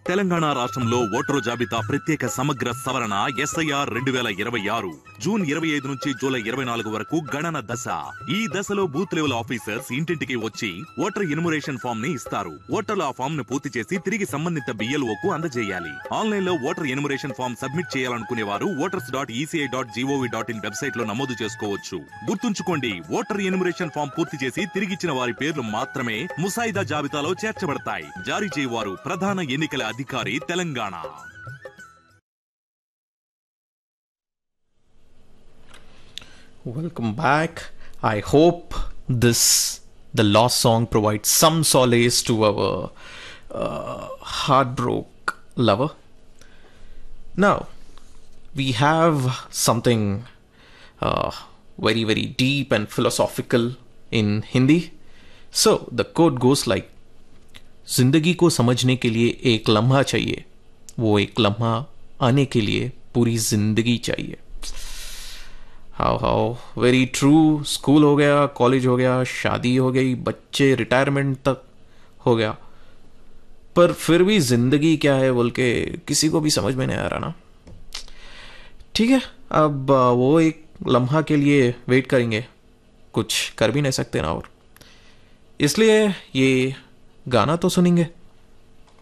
తెలంగాణ రాష్ట్రంలో ఓటరు జాబితా ప్రత్యేక సమగ్ర సవరణ ఎస్ఐఆర్ 2026 జూన్ 25 నుంచి జూలై 24 వరకు గణన దశ. ఈ దశలో బూత్ లెవెల్ ఆఫీసర్స్ ఇంటింటికి వచ్చి ఓటర్ ఎన్యుమరేషన్ ఫామ్ ని ఇస్తారు. ఓటర్లు ఆ ఫామ్ ను పూర్తి చేసి తిరిగి సంబంధిత BLOకు అందజేయాలి. ఆన్లైన్ లో ఓటర్ ఎన్యుమరేషన్ ఫామ్ సబ్మిట్ చేయాలనుకునే వారు voters.eci.gov.in వెబ్సైట్ లో నమోదు చేసుకోవచ్చు. గుర్తుంచుకోండి, ఓటర్ ఎన్యుమరేషన్ ఫామ్ పూర్తి చేసి తిరిగిచ్చిన వారి పేర్లు మాత్రమే ముసాయిదా జాబితాలో చేర్చబడతాయి. జారీ చేయవారు ప్రధాన ఎన్నికల అధికారి Telangana. Welcome back. I hope the lost song provides some solace to our heartbroken lover. Now, we have something very, very deep and philosophical in Hindi. So, the quote goes like, जिंदगी को समझने के लिए एक लम्हा चाहिए, वो एक लम्हा आने के लिए पूरी जिंदगी चाहिए. How very true. स्कूल हो गया, कॉलेज हो गया, शादी हो गई, बच्चे रिटायरमेंट तक हो गया, पर फिर भी जिंदगी क्या है बोल के किसी को भी समझ में नहीं आ रहा ना. ठीक है, अब वो एक लम्हा के लिए वेट करेंगे, कुछ कर भी नहीं सकते ना, और इसलिए ये गाना तो सुनेंगे.